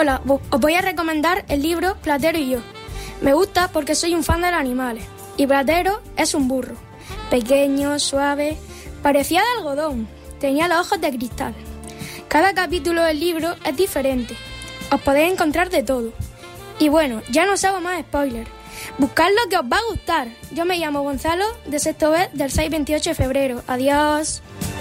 Hola, os voy a recomendar el libro Platero y yo. Me gusta porque soy un fan de los animales. Y Platero es un burro. Pequeño, suave, parecía de algodón. Tenía los ojos de cristal. Cada capítulo del libro es diferente. Os podéis encontrar de todo. Y bueno, ya no os hago más spoilers. Buscad lo que os va a gustar. Yo me llamo Gonzalo, de sexto B, del 6-28 de febrero. Adiós.